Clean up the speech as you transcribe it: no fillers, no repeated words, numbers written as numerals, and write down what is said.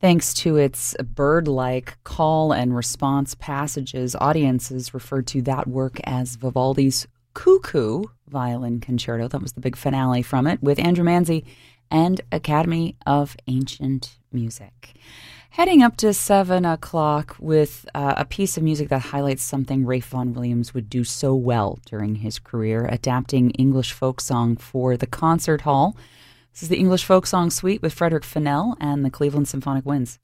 Thanks to its bird-like call and response passages, audiences referred to that work as Vivaldi's Cuckoo Violin Concerto. That was the big finale from it, with Andrew Manzi and Academy of Ancient Music. Heading up to 7 o'clock with a piece of music that highlights something Ralph Vaughan Williams would do so well during his career, adapting English folk song for the concert hall. This is the English Folk Song Suite with Frederick Fennell and the Cleveland Symphonic Winds.